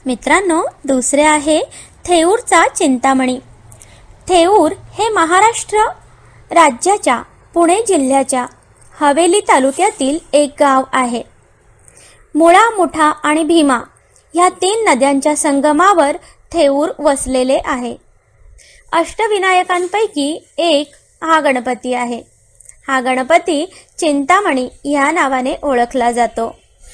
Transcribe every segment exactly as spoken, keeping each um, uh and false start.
मित्रांनो, दुसरे आहे थेऊरचा चिंतामणी। थेऊर हे महाराष्ट्र राज्याच्या पुणे जिल्ह्याच्या हवेली तालुक्यातील एक गाव आहे। मुळा, मुठा आणि भीमा या तीन नद्यांच्या संगमावर थेऊर वसलेले आहे। अष्टविनायकांपैकी एक हा गणपती आहे। हा गणपती चिंतामणी या नावाने ओळखला जातो।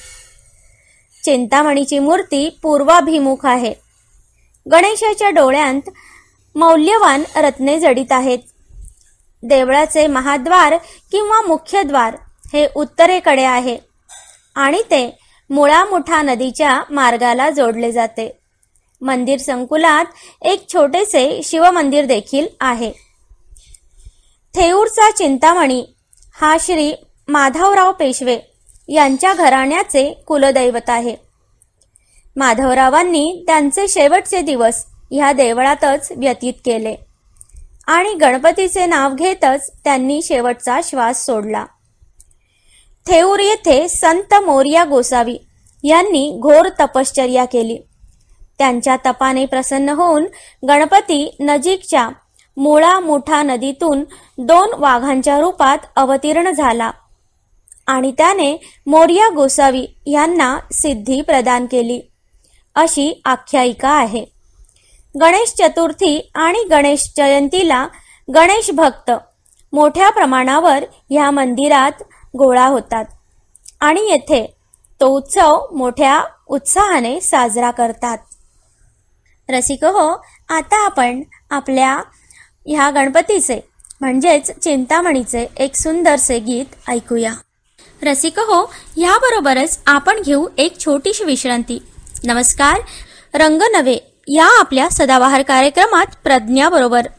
चिंतामणीची मूर्ती पूर्वाभिमुख आहे। गणेशाच्या डोळ्यांत मौल्यवान रत्ने जडित आहेत। देवळाचे महाद्वार किंवा मुख्यद्वार हे उत्तरेकडे आहे आणि ते मुळा मुठा नदीच्या मार्गाला जोडले जाते। मंदिर संकुलात एक छोटेसे शिवमंदिर देखील आहे। थेऊरचा चिंतामणी हा श्री माधवराव पेशवे यांच्या घराण्याचे कुलदैवत आहे। माधवरावांनी त्यांचे शेवटचे दिवस ह्या देवळातच व्यतीत केले आणि गणपतीचे नाव घेतच त्यांनी शेवटचा श्वास सोडला। थेऊर येथे संत मोरया गोसावी यांनी घोर तपश्चर्या केली। त्यांच्या तपाने प्रसन्न होऊन गणपती नजीकच्या मुळा मुठा नदीतून दोन वाघांच्या रूपात अवतीर्ण झाला आणि त्याने मोरया गोसावी यांना सिद्धी प्रदान केली, अशी आख्यायिका आहे। गणेश चतुर्थी आणि गणेश जयंतीला गणेश भक्त मोठ्या प्रमाणावर या मंदिरात गोळा होतात आणि येथे तो उत्सव मोठ्या उत्साहाने साजरा करतात। रसिको, आता आपण आपल्या ह्या गणपतीचे म्हणजेच चिंतामणीचे एक सुंदरसे गीत ऐकूया। रसिको, याबरोबरच आपण घेऊ एक छोटीशी विश्रांती। नमस्कार, रंग नवे या आपल्या सदाबहार कार्यक्रमात प्रज्ञा बरोबर